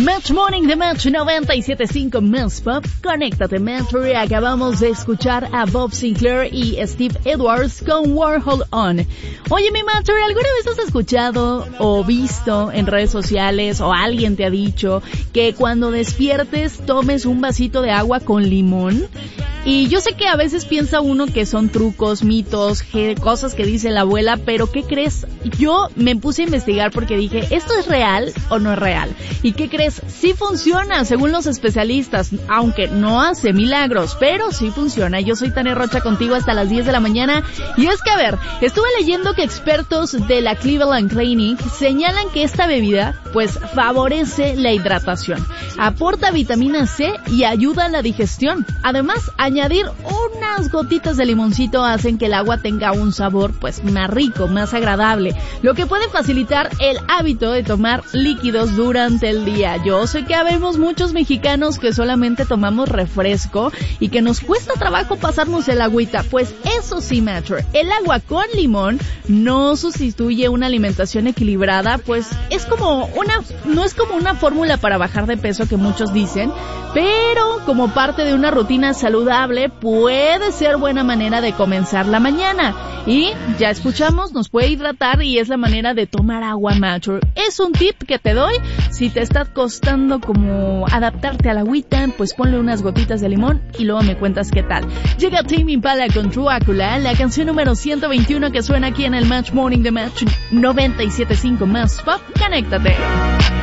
Match Morning de Match 97.5 Más Pop. Conéctate, Match. Acabamos de escuchar a Bob Sinclair y Steve Edwards con Warhol On. Oye, mi Match, ¿alguna vez has escuchado o visto en redes sociales o alguien te ha dicho que cuando despiertes tomes un vasito de agua con limón? Y yo sé que a veces piensa uno que son trucos, mitos, cosas que dice la abuela, pero ¿qué crees? Yo me puse a investigar porque dije, ¿esto es real o no es real? ¿Y qué crees? Sí funciona, según los especialistas, aunque no hace milagros, pero sí funciona. Yo soy Tania Rocha contigo hasta las 10 de la mañana. Y es que, a ver, estuve leyendo que expertos de la Cleveland Clinic señalan que esta bebida, pues, favorece la hidratación, aporta vitamina C y ayuda a la digestión. Además, añadir unas gotitas de limoncito hacen que el agua tenga un sabor pues más rico, más agradable, lo que puede facilitar el hábito de tomar líquidos durante el día. Yo sé que habemos muchos mexicanos que solamente tomamos refresco y que nos cuesta trabajo pasarnos el agüita. Pues eso sí, Matcher, el agua con limón no sustituye una alimentación equilibrada, pues no es como una fórmula para bajar de peso que muchos dicen, pero como parte de una rutina saludable puede ser buena manera de comenzar la mañana. Y ya escuchamos, nos puede hidratar y es la manera de tomar agua, Matcher. Es un tip que te doy. Si te está costando como adaptarte a la agüita, pues ponle unas gotitas de limón y luego me cuentas qué tal. Llega Tame Impala con Dracula, la canción número 121 que suena aquí en el Match Morning de Match 97.5 Más Pop. Conéctate.